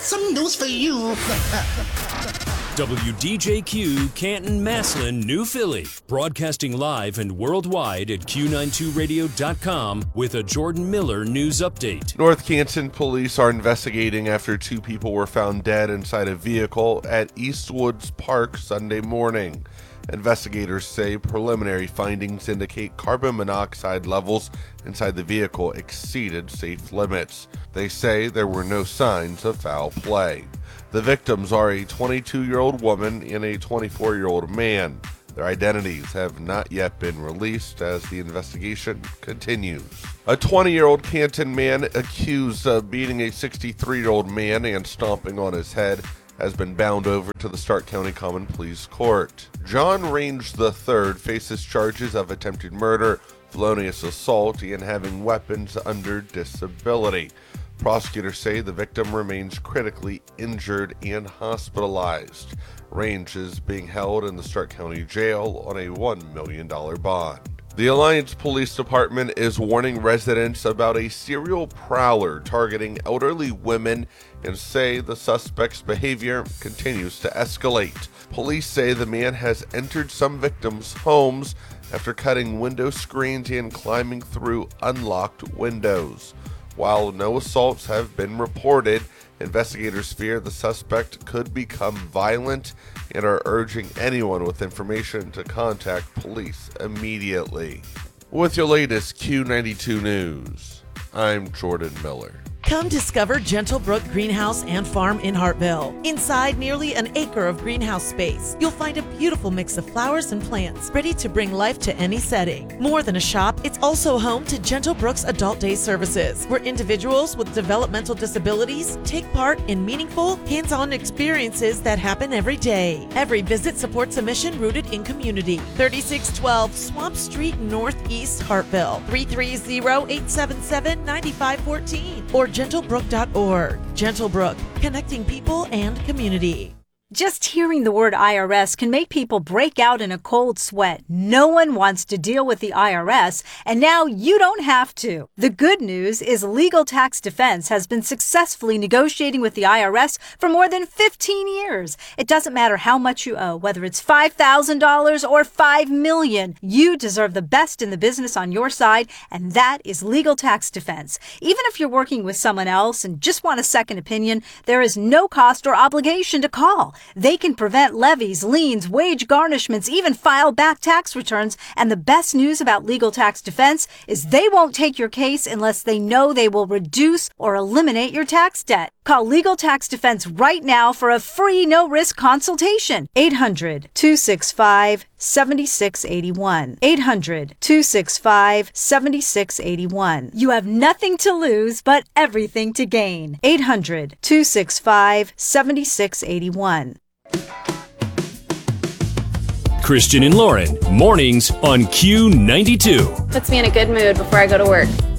some news for you. WDJQ, Canton, Massillon, New Philly. Broadcasting live and worldwide at Q92radio.com with a Jordan Miller news update. North Canton police are investigating after 2 people were found dead inside a vehicle at Eastwoods Park Sunday morning. Investigators say preliminary findings indicate carbon monoxide levels inside the vehicle exceeded safe limits. They say there were no signs of foul play. The victims are a 22-year-old woman and a 24-year-old man. Their identities have not yet been released as the investigation continues. A 20-year-old Canton man accused of beating a 63-year-old man and stomping on his head has been bound over to the Stark County Common Pleas Court. John Range III faces charges of attempted murder, felonious assault, and having weapons under disability. Prosecutors say the victim remains critically injured and hospitalized. Range is being held in the Stark County Jail on a $1 million bond. The Alliance Police Department is warning residents about a serial prowler targeting elderly women and say the suspect's behavior continues to escalate. Police say the man has entered some victims' homes after cutting window screens and climbing through unlocked windows. While no assaults have been reported, investigators fear the suspect could become violent and are urging anyone with information to contact police immediately. With your latest Q92 news, I'm Jordan Miller. Come discover Gentlebrook Greenhouse and Farm in Hartville. Inside nearly an acre of greenhouse space, you'll find a beautiful mix of flowers and plants ready to bring life to any setting. More than a shop, it's also home to Gentlebrook's Adult Day services, where individuals with developmental disabilities take part in meaningful, hands-on experiences that happen every day. Every visit supports a mission rooted in community. 3612 Swamp Street Northeast, Hartville. 330-877-9514 or gentlebrook.org. Gentlebrook, connecting people and community. Just hearing the word IRS can make people break out in a cold sweat. No one wants to deal with the IRS, and now you don't have to. The good news is Legal Tax Defense has been successfully negotiating with the IRS for more than 15 years. It doesn't matter how much you owe, whether it's $5,000 or $5 million. You deserve the best in the business on your side, and that is Legal Tax Defense. Even if you're working with someone else and just want a second opinion, there is no cost or obligation to call. They can prevent levies, liens, wage garnishments, even file back tax returns. And the best news about Legal Tax Defense is they won't take your case unless they know they will reduce or eliminate your tax debt. Call Legal Tax Defense right now for a free no-risk consultation. 800-265-7681. 800-265-7681. You have nothing to lose but everything to gain. 800-265-7681. Christian and Lauren, mornings on Q92. Puts me in a good mood before I go to work.